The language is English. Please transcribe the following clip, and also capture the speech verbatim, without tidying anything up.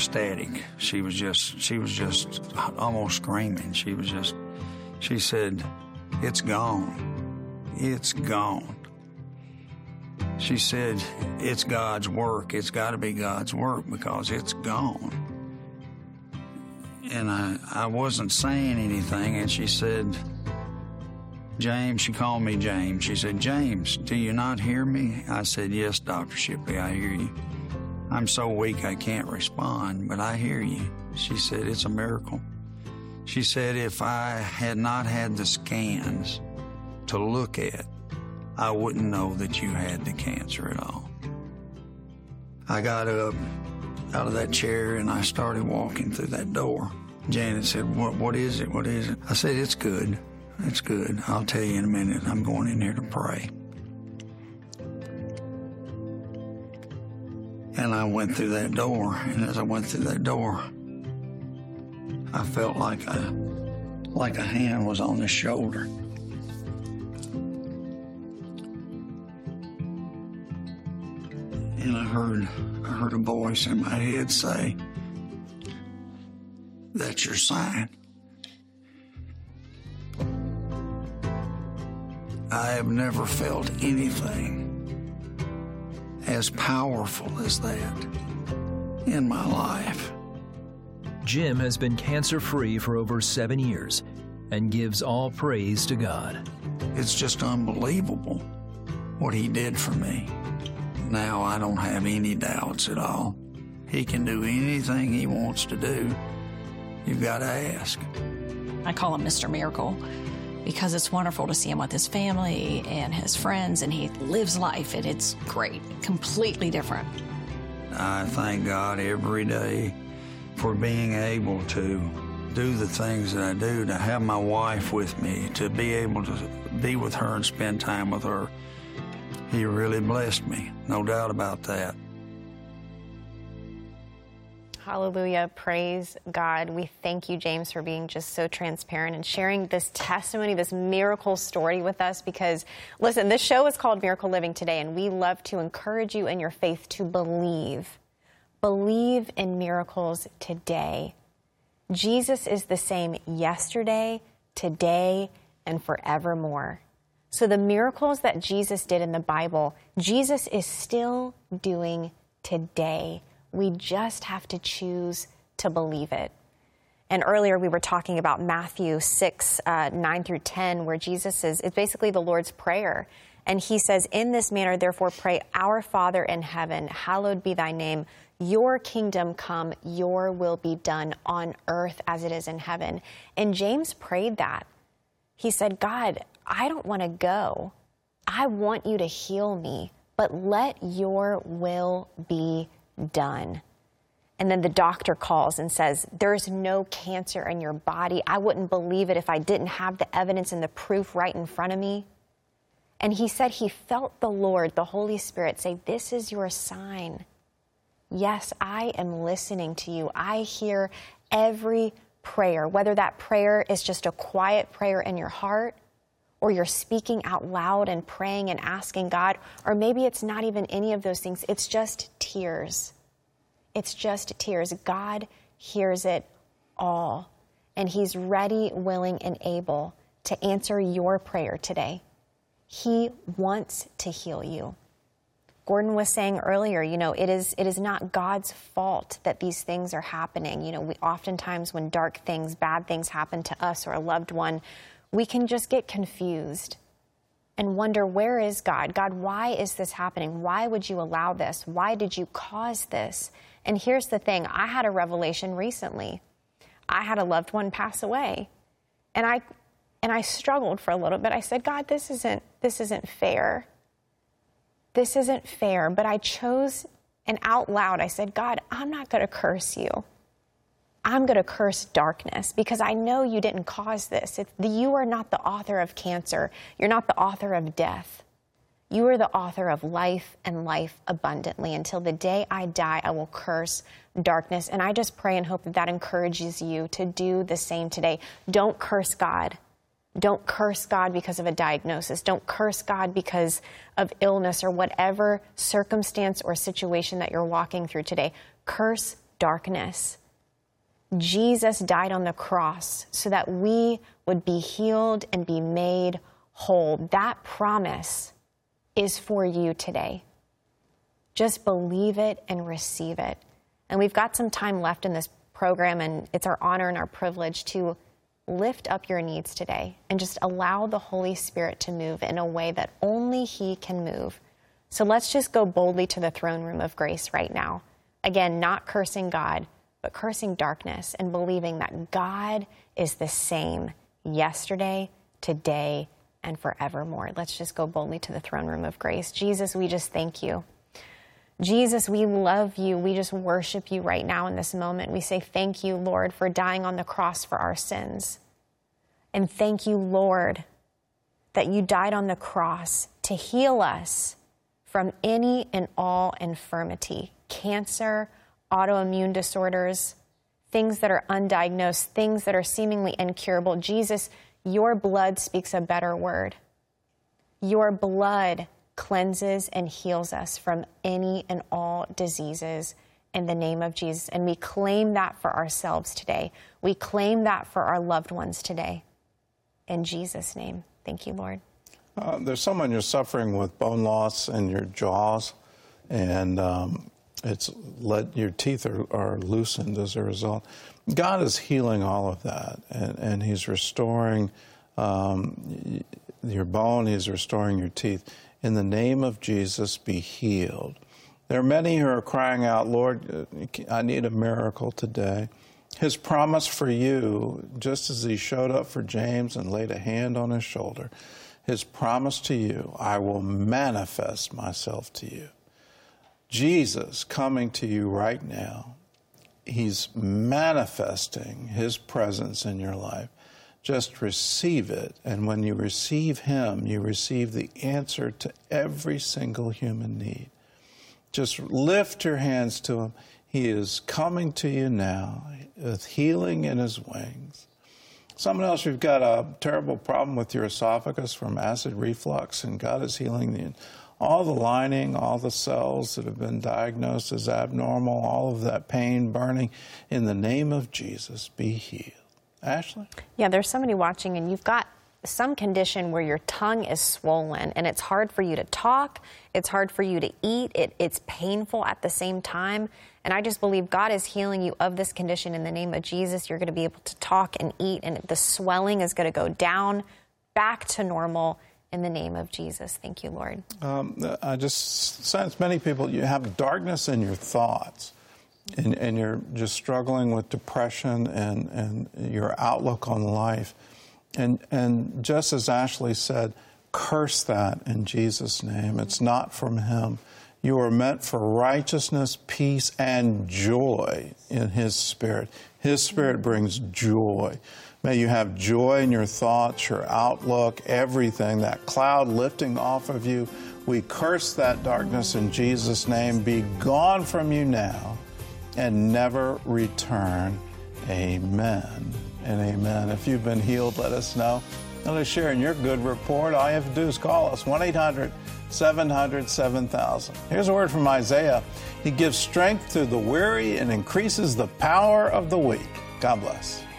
Static. She was just, she was just almost screaming. She was just, she said, "It's gone. It's gone." She said, "It's God's work. It's got to be God's work because it's gone." And I, I wasn't saying anything, and she said, "James," she called me James. She said, "James, do you not hear me?" I said, "Yes, Doctor Shipley, I hear you. I'm so weak I can't respond, but I hear you." She said, "It's a miracle." She said, "If I had not had the scans to look at, I wouldn't know that you had the cancer at all." I got up out of that chair and I started walking through that door. Janet said, what, what is it? What is it? I said, "It's good. It's good. I'll tell you in a minute. I'm going in here to pray." And I went through that door, and as I went through that door, I felt like a, like a hand was on the shoulder. And I heard, I heard a voice in my head say, "That's your sign." I have never felt anything as powerful as that in my life. Jim has been cancer-free for over seven years and gives all praise to God. It's just unbelievable what he did for me. Now I don't have any doubts at all. He can do anything he wants to do. You've got to ask. I call him Mister Miracle because it's wonderful to see him with his family and his friends, and he lives life, and it's great, completely different. I thank God every day for being able to do the things that I do, to have my wife with me, to be able to be with her and spend time with her. He really blessed me, no doubt about that. Hallelujah. Praise God. We thank you, James, for being just so transparent and sharing this testimony, this miracle story with us, because, listen, this show is called Miracle Living Today, and we love to encourage you in your faith to believe. Believe in miracles today. Jesus is the same yesterday, today, and forevermore. So the miracles that Jesus did in the Bible, Jesus is still doing today. We just have to choose to believe it. And earlier we were talking about Matthew six, uh, nine through ten, where Jesus is, it's basically the Lord's Prayer. And he says, "In this manner, therefore, pray, Our Father in heaven, hallowed be thy name. Your kingdom come, your will be done on earth as it is in heaven." And James prayed that. He said, "God, I don't want to go. I want you to heal me, but let your will be done." And then the doctor calls and says, "There's no cancer in your body. I wouldn't believe it if I didn't have the evidence and the proof right in front of me." And he said he felt the Lord, the Holy Spirit, say, "This is your sign. Yes, I am listening to you. I hear every prayer," whether that prayer is just a quiet prayer in your heart, or you're speaking out loud and praying and asking God, or maybe it's not even any of those things. It's just tears. It's just tears. God hears it all, and he's ready, willing, and able to answer your prayer today. He wants to heal you. Gordon was saying earlier, you know, it is it is not God's fault that these things are happening. You know, we oftentimes when dark things, bad things happen to us or a loved one, we can just get confused and wonder, where is God? God, why is this happening? Why would you allow this? Why did you cause this? And here's the thing. I had a revelation recently. I had a loved one pass away. And I and I struggled for a little bit. I said, "God, this isn't this isn't fair. This isn't fair." But I chose, and out loud, I said, "God, I'm not going to curse you. I'm going to curse darkness because I know you didn't cause this. It's, you are not the author of cancer. You're not the author of death. You are the author of life and life abundantly. Until the day I die, I will curse darkness." And I just pray and hope that that encourages you to do the same today. Don't curse God. Don't curse God because of a diagnosis. Don't curse God because of illness or whatever circumstance or situation that you're walking through today. Curse darkness. Jesus died on the cross so that we would be healed and be made whole. That promise is for you today. Just believe it and receive it. And we've got some time left in this program, and it's our honor and our privilege to lift up your needs today and just allow the Holy Spirit to move in a way that only He can move. So let's just go boldly to the throne room of grace right now. Again, not cursing God, but cursing darkness and believing that God is the same yesterday, today, and forevermore. Let's just go boldly to the throne room of grace. Jesus, we just thank you. Jesus, we love you. We just worship you right now in this moment. We say thank you, Lord, for dying on the cross for our sins. And thank you, Lord, that you died on the cross to heal us from any and all infirmity, cancer, autoimmune disorders, things that are undiagnosed, things that are seemingly incurable. Jesus, your blood speaks a better word. Your blood cleanses and heals us from any and all diseases in the name of Jesus. And we claim that for ourselves today. We claim that for our loved ones today. In Jesus' name, thank you, Lord. Uh, there's someone you're suffering with bone loss in your jaws, and um, it's let your teeth are, are loosened as a result. God is healing all of that, and, and He's restoring um, your bone. He's restoring your teeth. In the name of Jesus, be healed. There are many who are crying out, Lord, I need a miracle today. His promise for you, just as He showed up for James and laid a hand on his shoulder, His promise to you, I will manifest myself to you. Jesus coming to you right now, He's manifesting His presence in your life. Just receive it, and when you receive Him, you receive the answer to every single human need. Just lift your hands to Him. He is coming to you now with healing in His wings. Someone else, you've got a terrible problem with your esophagus from acid reflux, and God is healing the, all the lining, all the cells that have been diagnosed as abnormal, all of that pain, burning. In the name of Jesus, be healed. Ashley? Yeah, there's somebody watching, and you've got some condition where your tongue is swollen, and it's hard for you to talk, it's hard for you to eat, it, it's painful at the same time. And I just believe God is healing you of this condition in the name of Jesus. You're going to be able to talk and eat, and the swelling is going to go down, back to normal in the name of Jesus. Thank you, Lord. Um, I just sense many people, you have darkness in your thoughts, and, and you're just struggling with depression and, and your outlook on life. And, and just as Ashley said, curse that in Jesus' name. It's not from Him. You are meant for righteousness, peace, and joy in His Spirit. His Spirit brings joy. May you have joy in your thoughts, your outlook, everything, that cloud lifting off of you. We curse that darkness in Jesus' name. Be gone from you now and never return. Amen and amen. If you've been healed, let us know. And let's share in your good report. All you have to do is call us, one eight hundred seven hundred seven thousand. Here's a word from Isaiah. He gives strength to the weary and increases the power of the weak. God bless.